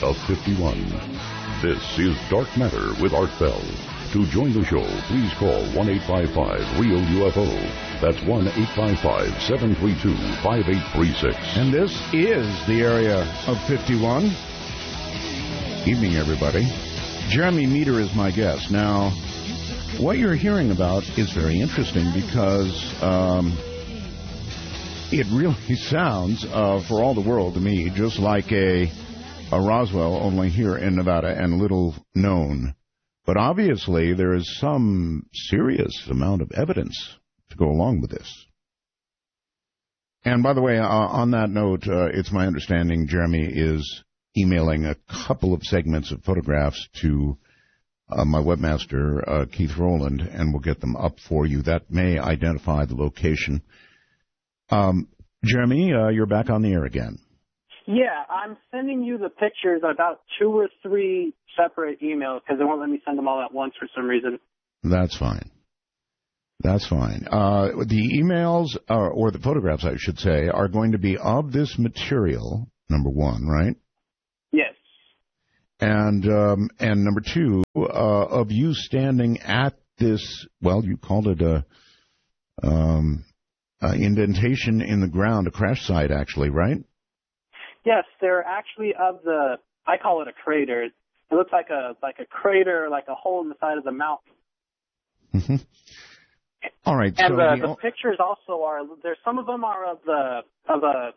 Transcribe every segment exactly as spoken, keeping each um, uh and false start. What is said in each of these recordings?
of fifty-one. This is Dark Matter with Art Bell. To join the show, please call one eight five five real U F O. That's one eight five five, seven three two, five eight three six. And this is the Area of fifty-one. Evening, everybody. Jeremy Meter is my guest. Now, what you're hearing about is very interesting because um, it really sounds, uh, for all the world to me, just like a, a Roswell, only here in Nevada and little known. But obviously, there is some serious amount of evidence to go along with this. And by the way, uh, on that note, uh, it's my understanding Jeremy is emailing a couple of segments of photographs to uh, my webmaster, uh, Keith Rowland, and we'll get them up for you. That may identify the location. Um, Jeremy, uh, you're back on the air again. Yeah, I'm sending you the pictures on about two or three separate emails because they won't let me send them all at once for some reason. That's fine. That's fine. Uh, the emails, uh, or the photographs, I should say, are going to be of this material, number one, right? Yes. And um, and number two, uh, of you standing at this, well, you called it a um, uh, indentation in the ground, a crash site, actually, right? Yes, they're actually of the, I call it a crater. It looks like a like a crater, like a hole in the side of the mountain. Mm-hmm. All right. And so the, the, the pictures also are, there's some of them are of the, of a,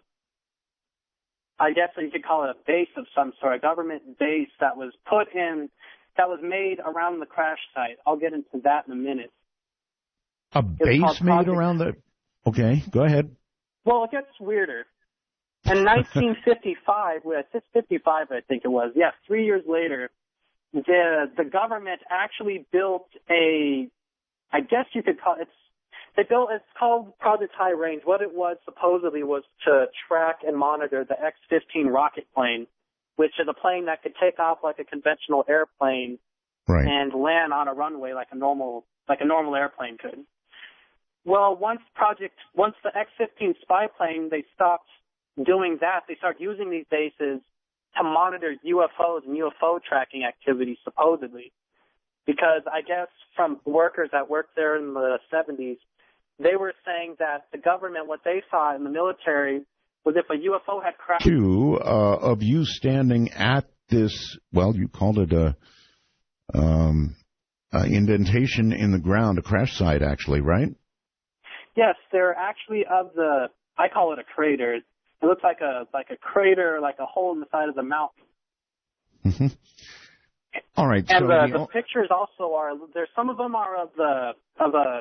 I guess you could call it a base of some sort, a government base that was put in, that was made around the crash site. I'll get into that in a minute. A base made Project... around the, okay, go ahead. Well, it gets weirder. In nineteen fifty-five, well, it's fifty-five, I think it was. Yeah, three years later, the the government actually built a, I guess you could call it, they built, it's called Project High Range. What it was supposedly was to track and monitor the X fifteen rocket plane, which is a plane that could take off like a conventional airplane right. and land on a runway like a normal like a normal airplane could. Well, once project once the X fifteen spy plane, they stopped doing that. They started using these bases to monitor U F Os and U F O tracking activities, supposedly. Because I guess from workers that worked there in the seventies, they were saying that the government, what they saw in the military, was if a U F O had crashed... Two, uh, of you standing at this, well, you called it a um, uh, indentation in the ground, a crash site, actually, right? Yes, they're actually of the, I call it a crater. It looks like a like a crater, like a hole in the side of the mountain. Mm-hmm. All right. And so the, the, the pictures also are, there's some of them are of the, of a,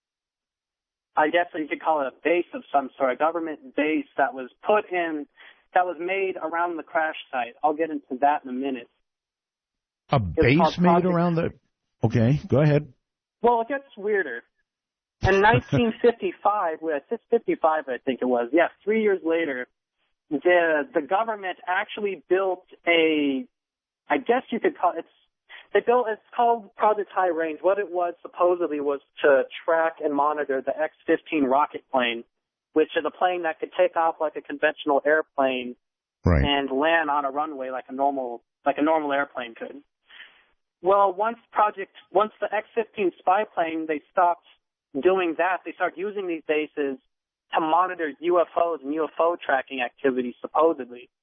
I guess you could call it a base of some sort, a government base that was put in, that was made around the crash site. I'll get into that in a minute. A base made Project... around the, okay, go ahead. Well, it gets weirder. In nineteen fifty-five, well, it's fifty-five, I think it was. Yeah, three years later, the the government actually built a, I guess you could call it, they built, it's called Project High Range. What it was supposedly was to track and monitor the X fifteen rocket plane, which is a plane that could take off like a conventional airplane right. and land on a runway like a normal like a normal airplane could. Well, once project once the X fifteen spy plane, they stopped doing that. They started using these bases to monitor U F Os and U F O tracking activities, supposedly.